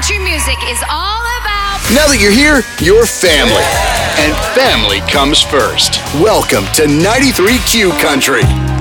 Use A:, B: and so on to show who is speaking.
A: country music is all about.
B: Now that you're here, you're family. And family comes first. Welcome to 93Q Country.